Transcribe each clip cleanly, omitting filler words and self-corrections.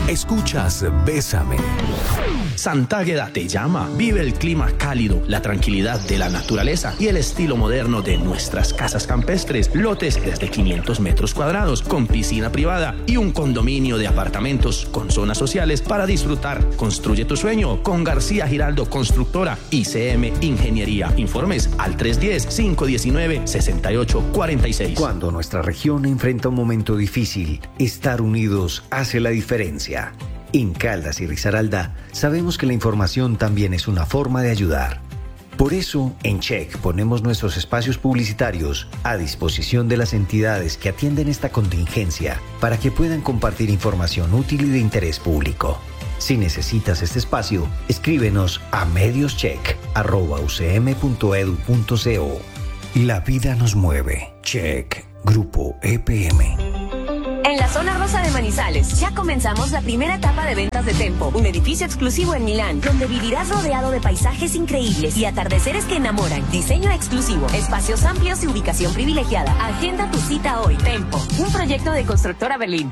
Escuchas Bésame. Santa Águeda te llama. Vive el clima cálido, la tranquilidad de la naturaleza y el estilo moderno de nuestras casas campestres. Lotes desde 500 metros cuadrados, con piscina privada y un condominio de apartamentos con zonas sociales para disfrutar. Construye tu sueño con García Giraldo Constructora y CM Ingeniería. Informes al 310-519-6846. Cuando nuestra región enfrenta un momento difícil, estar unidos hace la diferencia. En Caldas y Risaralda sabemos que la información también es una forma de ayudar. Por eso, en Check ponemos nuestros espacios publicitarios a disposición de las entidades que atienden esta contingencia para que puedan compartir información útil y de interés público. Si necesitas este espacio, escríbenos a medioscheck@ucm.edu.co. La vida nos mueve. Check. Grupo EPM. En la zona rosa de Manizales, ya comenzamos la primera etapa de ventas de Tempo, un edificio exclusivo en Milán, donde vivirás rodeado de paisajes increíbles y atardeceres que enamoran. Diseño exclusivo, espacios amplios y ubicación privilegiada. Agenda tu cita hoy. Tempo, un proyecto de Constructora Berlín.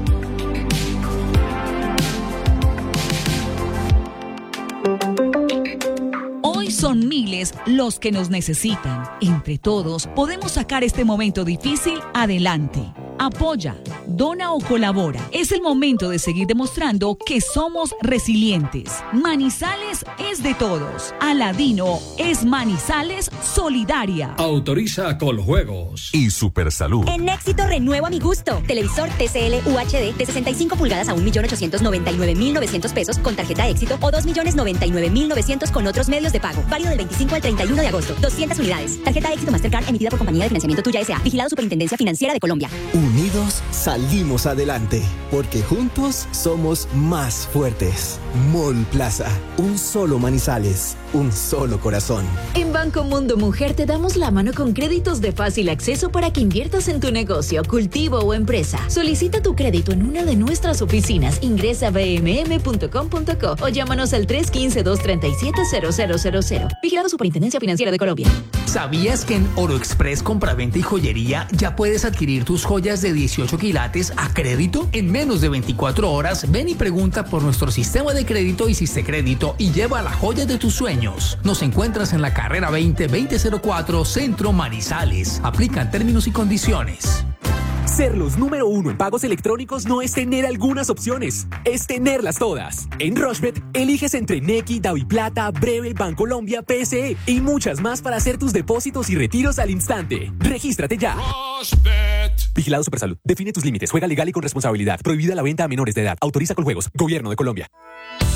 Hoy son miles los que nos necesitan. Entre todos, podemos sacar este momento difícil adelante. Apoya, dona o colabora. Es el momento de seguir demostrando que somos resilientes. Manizales es de todos. Aladino es Manizales Solidaria. Autoriza Coljuegos y Supersalud. En Éxito renuevo a mi gusto. Televisor TCL UHD de 65 pulgadas a 1.899.900 pesos con tarjeta Éxito o 2.099.900 con otros medios de pago. Válido del 25 al 31 de agosto. 200 unidades. Tarjeta Éxito Mastercard emitida por Compañía de Financiamiento Tuya S.A. Vigilado Superintendencia Financiera de Colombia. Unidos salimos adelante, porque juntos somos más fuertes. Mall Plaza, un solo Manizales, un solo corazón. En Banco Mundo Mujer te damos la mano con créditos de fácil acceso para que inviertas en tu negocio, cultivo o empresa. Solicita tu crédito en una de nuestras oficinas. Ingresa a bmm.com.co o llámanos al 315-237-0000. Vigilado Superintendencia Financiera de Colombia. ¿Sabías que en Oro Express Compraventa y Joyería ya puedes adquirir tus joyas de 18 quilates a crédito? En menos de 24 horas, ven y pregunta por nuestro sistema de crédito y Crédito y lleva la joya de tus sueños. Nos encuentras en la carrera 20-2004, Centro Manizales. Aplican términos y condiciones. Ser los número 1 en pagos electrónicos no es tener algunas opciones, es tenerlas todas. En Rushbet, eliges entre Nequi, DaviPlata, Breve, Bancolombia, PSE y muchas más para hacer tus depósitos y retiros al instante. ¡Regístrate ya! Rushbet. Vigilado Supersalud. Define tus límites. Juega legal y con responsabilidad. Prohibida la venta a menores de edad. Autoriza Coljuegos. Gobierno de Colombia.